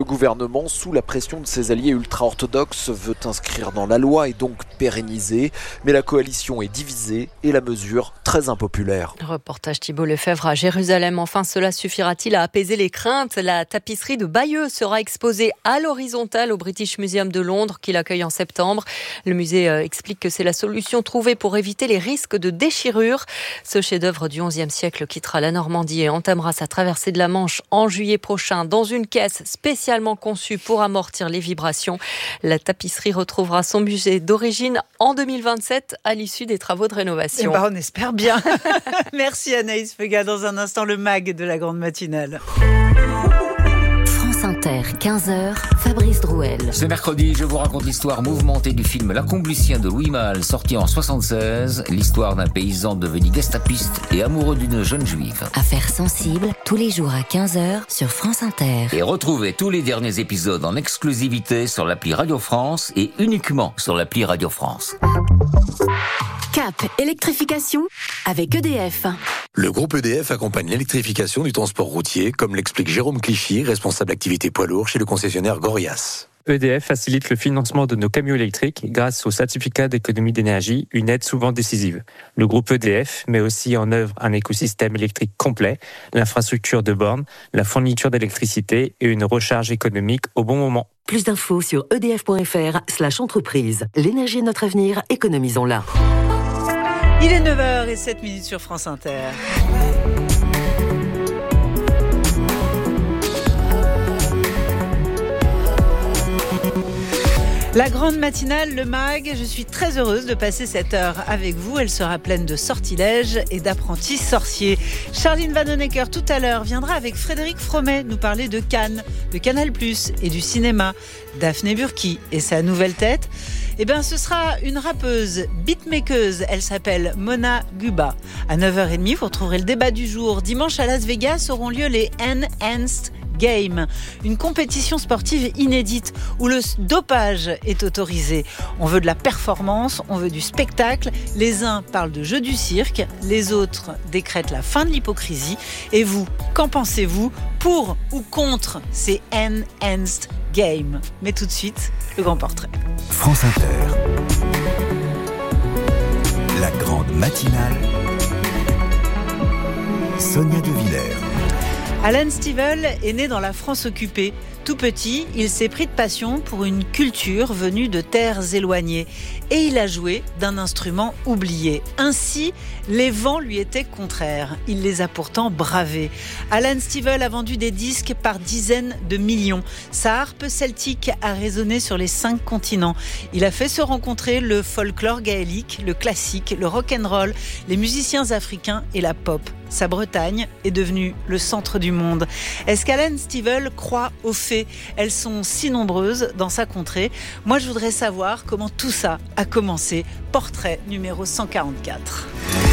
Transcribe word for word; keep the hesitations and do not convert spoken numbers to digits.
gouvernement, sous la pression de ses alliés ultra-orthodoxes, veut inscrire dans la loi et donc pérenniser. Mais la coalition est divisée et la mesure très impopulaire. Reportage Thibault Lefebvre à Jérusalem. Enfin, cela suffira-t-il à apaiser les craintes ? La tapisserie de Bayeux sera exposée à l'horizontale au British Museum de Londres, qui l'accueille en septembre. Le musée explique que c'est la solution trouvée pour éviter les risques de déchirure. Ce chef-d'œuvre du onzième siècle quittera la Normandie et entamera sa traversée de la Manche en juillet prochain dans une caisse spécialement conçue pour amortir les vibrations. La tapisserie retrouvera son budget d'origine en deux mille vingt-sept à l'issue des travaux de rénovation. Eh ben, on espère bien. Merci Anaïs Fega. Dans un instant, le mag de la grande matinale. France Inter, quinze heures, Fabrice Drouel. Ce mercredi, je vous raconte l'histoire mouvementée du film L'Accomplissien de Louis Malle, sorti en soixante-seize. L'histoire d'un paysan devenu gestapiste et amoureux d'une jeune juive. Affaires sensibles, tous les jours à quinze heures sur France Inter. Et retrouvez tous les derniers épisodes en exclusivité sur l'appli Radio France et uniquement sur l'appli Radio France. Cap électrification avec E D F. Le groupe E D F accompagne l'électrification du transport routier, comme l'explique Jérôme Clichy, responsable activité poids lourd chez le concessionnaire Gorias. E D F facilite le financement de nos camions électriques grâce au certificat d'économie d'énergie, une aide souvent décisive. Le groupe E D F met aussi en œuvre un écosystème électrique complet, l'infrastructure de bornes, la fourniture d'électricité et une recharge économique au bon moment. Plus d'infos sur edf.fr slash entreprise. L'énergie est notre avenir, économisons-la. Il est neuf heures zéro sept minutes sur France Inter. La grande matinale, le mag, je suis très heureuse de passer cette heure avec vous. Elle sera pleine de sortilèges et d'apprentis sorciers. Charline Vanhoenacker, tout à l'heure, viendra avec Frédéric Fromet nous parler de Cannes, de Canal plus, et du cinéma. Daphné Burki et sa nouvelle tête, eh bien, ce sera une rappeuse, beatmakeuse. Elle s'appelle Mona Guba. À neuf heures trente, vous retrouverez le débat du jour. Dimanche à Las Vegas auront lieu les Enhanced Game, une compétition sportive inédite où le dopage est autorisé. On veut de la performance, on veut du spectacle. Les uns parlent de jeu du cirque, les autres décrètent la fin de l'hypocrisie. Et vous, qu'en pensez-vous? Pour ou contre ces Enhanced Game? Mais tout de suite, le grand portrait. France Inter. La grande matinale. Sonia De Villers. Alan Stivell est né dans la France occupée. Tout petit, il s'est pris de passion pour une culture venue de terres éloignées. Et il a joué d'un instrument oublié. Ainsi, les vents lui étaient contraires. Il les a pourtant bravés. Alan Stivell a vendu des disques par dizaines de millions. Sa harpe celtique a résonné sur les cinq continents. Il a fait se rencontrer le folklore gaélique, le classique, le rock'n'roll, les musiciens africains et la pop. Sa Bretagne est devenue le centre du monde. Est-ce qu'Alan Stivell croit aux fées? Elles sont si nombreuses dans sa contrée. Moi, je voudrais savoir comment tout ça a commencé. Portrait numéro cent quarante-quatre.